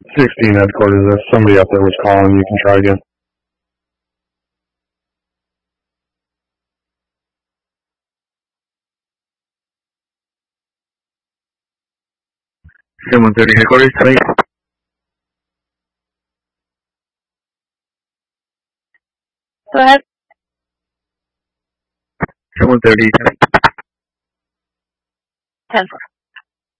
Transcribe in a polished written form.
16 headquarters. If somebody up there was calling, you can try again. Someone 30 headquarters, please. Go ahead. Someone 30, 10-4.